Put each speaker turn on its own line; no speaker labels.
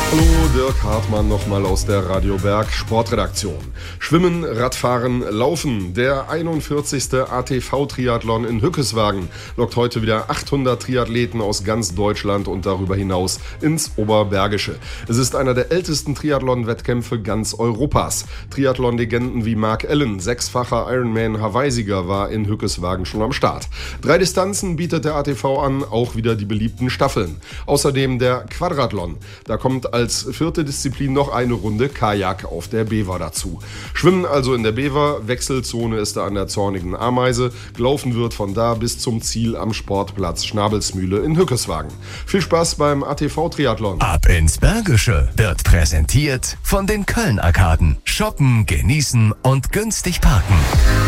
Hallo, Dirk Hartmann nochmal aus der Radio Berg Sportredaktion. Schwimmen, Radfahren, Laufen. Der 41. ATV-Triathlon in Hückeswagen lockt heute wieder 800 Triathleten aus ganz Deutschland und darüber hinaus ins Oberbergische. Es ist einer der ältesten Triathlon-Wettkämpfe ganz Europas. Triathlon-Legenden wie Mark Allen, sechsfacher Ironman-Hawaii-Sieger, war in Hückeswagen schon am Start. 3 Distanzen bietet der ATV an, auch wieder die beliebten Staffeln. Außerdem der Quadrathlon. Da kommt als 4. Disziplin noch eine Runde Kajak auf der Bever dazu. Schwimmen also in der Bever, Wechselzone ist da an der Zornigen Ameise. Gelaufen wird von da bis zum Ziel am Sportplatz Schnabelsmühle in Hückeswagen. Viel Spaß beim ATV-Triathlon.
Ab ins Bergische wird präsentiert von den Köln-Arkaden. Shoppen, genießen und günstig parken.